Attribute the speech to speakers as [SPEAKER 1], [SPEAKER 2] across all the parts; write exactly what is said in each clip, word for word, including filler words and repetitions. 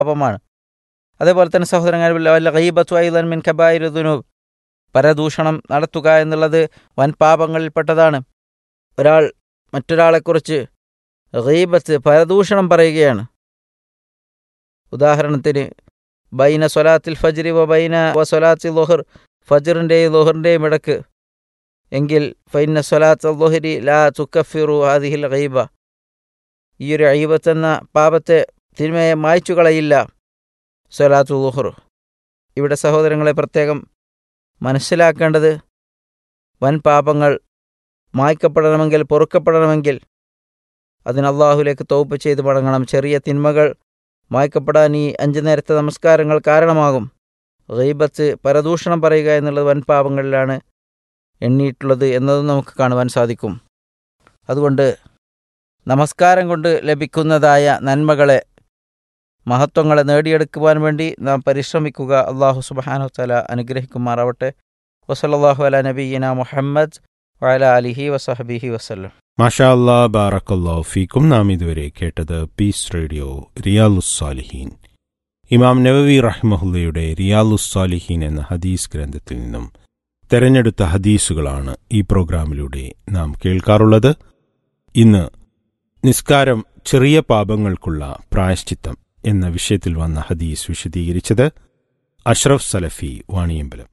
[SPEAKER 1] പാപമാണ്. അതേപോലെ തന്നെ സഹോദരങ്ങൾ ഗീബത്തു അയ്ളൻ മിൻ കബായിരി ദുനൂബ്, പരദൂഷണം നടത്തുക എന്നുള്ളത് വൻ പാപങ്ങളിൽപ്പെട്ടതാണ്. ഒരാൾ മറ്റൊരാളെക്കുറിച്ച് ഗീബത്ത് പരദൂഷണം പറയുകയാണ്. ഉദാഹരണത്തിന് ബൈന സ്വലാത്തിൽ ഫജ്രി വ ബൈന വ സ്വലാത്തി ളുഹർ, ഫജ്റിൻ്റെയും ളുഹറിൻ്റെയും ഇടക്ക് എങ്കിൽ ഫൈന സ്വലാത്ത് ളുഹരി ലാ തുക്കഫിറു ഹാദിഹിൽ ഗീബ, ഈ ഒരു ഗീബത്ത് എന്ന പാപത്തെ തിന്മയെ മായ്ച്ചു കളയില്ല സ്വലാത്തു ളുഹർ. ഇവിടെ സഹോദരങ്ങളെ പ്രത്യേകം മനസ്സിലാക്കേണ്ടത്, വൻ പാപങ്ങൾ മായ്ക്കപ്പെടണമെങ്കിൽ, പൊറുക്കപ്പെടണമെങ്കിൽ അതിന് അള്ളാഹുലേക്ക് തൗബ ചെയ്ത് മടങ്ങണം. ചെറിയ തിന്മകൾ മായ്ക്കപ്പെടാൻ ഈ അഞ്ചു നേരത്തെ നമസ്കാരങ്ങൾ കാരണമാകും. ഗീബത്ത് പരദൂഷണം പറയുക എന്നുള്ളത് വൻ പാപങ്ങളിലാണ് എണ്ണിയിട്ടുള്ളത് എന്നതും നമുക്ക് കാണുവാൻ സാധിക്കും. അതുകൊണ്ട് നമസ്കാരം കൊണ്ട് ലഭിക്കുന്നതായ നന്മകളെ, മഹത്വങ്ങളെ നേടിയെടുക്കുവാൻ വേണ്ടി നാം പരിശ്രമിക്കുക. അള്ളാഹു സുബ്ഹാനഹു വ തആല അനുഗ്രഹിക്കുമാറാവട്ടെ. വസല്ലല്ലാഹു അലാ നബിയ്യിനാ മുഹമ്മദ് വഅലാ ആലിഹി വസഹ്ബിഹി വസല്ലം.
[SPEAKER 2] മാഷാ അല്ലാ, ബാറക്കല്ലാഹു ഫീക്കും. നാം ഇതുവരെ കേട്ടത് പീസ് റേഡിയോ റിയാലുസ്സാലിഹീൻ, ഇമാം നവവി റഹ്മഹുല്ലയുടെ റിയാലുസ്സാലിഹീൻ എന്ന ഹദീസ് ഗ്രന്ഥത്തിൽ നിന്നും തെരഞ്ഞെടുത്ത ഹദീസുകളാണ് ഈ പ്രോഗ്രാമിലൂടെ നാം കേൾക്കാറുള്ളത്. ഇന്ന് നിസ്കാരം ചെറിയ പാപങ്ങൾക്കുള്ള പ്രായശ്ചിത്തം എന്ന വിഷയത്തിൽ വന്ന ഹദീസ് വിശദീകരിച്ചത് അഷ്റഫ് സലഫി വാണിയമ്പലം.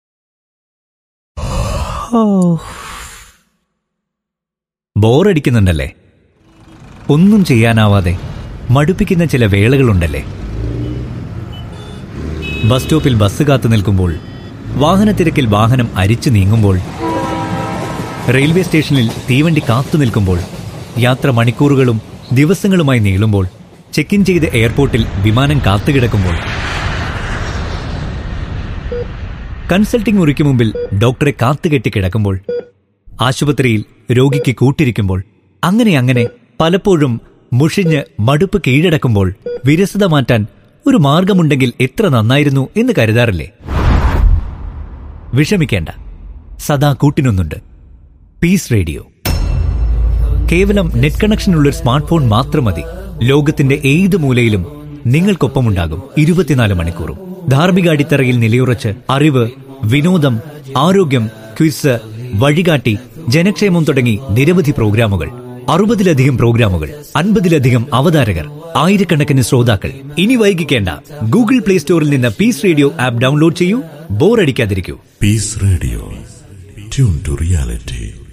[SPEAKER 3] ബോറടിക്കുന്നുണ്ടല്ലേ? ഒന്നും ചെയ്യാനാവാതെ മടുപ്പിക്കുന്ന ചില വേളകളുണ്ടല്ലേ? ബസ് സ്റ്റോപ്പിൽ ബസ് കാത്തു നിൽക്കുമ്പോൾ, വാഹനത്തിരക്കിൽ വാഹനം അരിച്ചു നീങ്ങുമ്പോൾ, റെയിൽവേ സ്റ്റേഷനിൽ തീവണ്ടി കാത്തു നിൽക്കുമ്പോൾ, യാത്ര മണിക്കൂറുകളും ദിവസങ്ങളുമായി നീളുമ്പോൾ, ചെക്ക് ഇൻ ചെയ്ത് എയർപോർട്ടിൽ വിമാനം കാത്തുകിടക്കുമ്പോൾ, കൺസൾട്ടിംഗ് മുറിക്ക് മുമ്പിൽ ഡോക്ടറെ കാത്തുകെട്ടി കിടക്കുമ്പോൾ, ആശുപത്രിയിൽ രോഗിക്ക് കൂട്ടിരിക്കുമ്പോൾ, അങ്ങനെ അങ്ങനെ പലപ്പോഴും മുഷിഞ്ഞ് മടുപ്പ് കീഴടക്കുമ്പോൾ വിരസത മാറ്റാൻ ഒരു മാർഗമുണ്ടെങ്കിൽ എത്ര നന്നായിരുന്നു എന്ന് കരുതാറില്ലേ? വിഷമിക്കേണ്ട, സദാ കൂട്ടിനൊന്നുണ്ട്. Piece radio. കേവലം നെറ്റ് കണക്ഷനുള്ളൊരു സ്മാർട്ട് ഫോൺ മാത്രം മതി. ലോകത്തിന്റെ ഏത് മൂലയിലും നിങ്ങൾക്കൊപ്പമുണ്ടാകും ഇരുപത്തിനാല് മണിക്കൂറും. ധാർമ്മിക അടിത്തറയിൽ നിലയുറച്ച് അറിവ്, വിനോദം, ആരോഗ്യം, ക്വിസ്, വഴികാട്ടി, ജനക്ഷേമം തുടങ്ങി നിരവധി പ്രോഗ്രാമുകൾ. അറുപതിലധികം പ്രോഗ്രാമുകൾ, അൻപതിലധികം അവതാരകർ, ആയിരക്കണക്കിന് ശ്രോതാക്കൾ. ഇനി വൈകിക്കേണ്ട, ഗൂഗിൾ പ്ലേ സ്റ്റോറിൽ നിന്ന് പീസ് റേഡിയോ ആപ്പ് ഡൗൺലോഡ് ചെയ്യൂ. ബോറടിക്കാതിരിക്കൂ.
[SPEAKER 4] Piece radio, tune to reality.